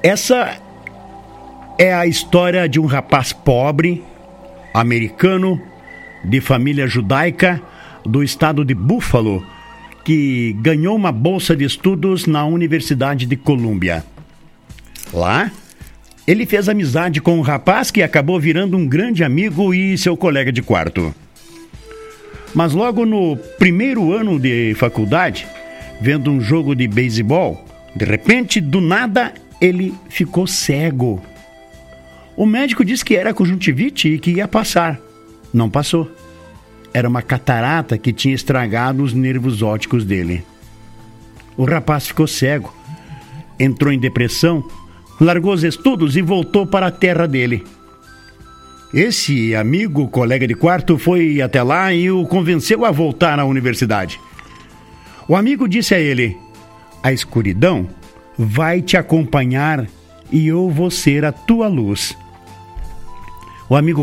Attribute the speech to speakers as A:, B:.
A: Essa é a história de um rapaz pobre, americano, de família judaica, do estado de Buffalo, que ganhou uma bolsa de estudos na Universidade de Colômbia. Lá, ele fez amizade com um rapaz que acabou virando um grande amigo e seu colega de quarto. Mas logo no primeiro ano de faculdade, vendo um jogo de beisebol, de repente, do nada, ele ficou cego. O médico disse que era conjuntivite e que ia passar. Não passou. Era uma catarata que tinha estragado os nervos ópticos dele. O rapaz ficou cego, entrou em depressão, largou os estudos e voltou para a terra dele. Esse amigo, colega de quarto, foi até lá e o convenceu a voltar à universidade. O amigo disse a ele: "A escuridão vai te acompanhar e eu vou ser a tua luz." O amigo